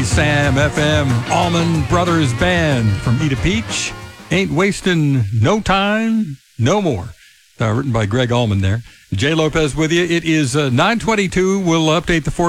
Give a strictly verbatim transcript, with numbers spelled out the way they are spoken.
Sam F M, Allman Brothers Band from Eat a Peach. Ain't wasting no time, no more. Uh, written by Greg Allman there. Jay Lopez with you. It is uh, nine twenty-two. We'll update the forecast.